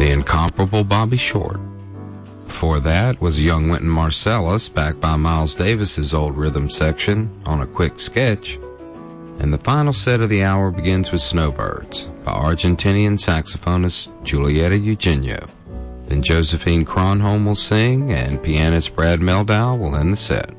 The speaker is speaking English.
the incomparable Bobby Short. Before that was young Wynton Marsalis, backed by Miles Davis's old rhythm section on a quick sketch. And the final set of the hour begins with Snowbirds by Argentinian saxophonist Julieta Eugenio. Then Josephine Kronholm will sing, and pianist Brad Meldau will end the set.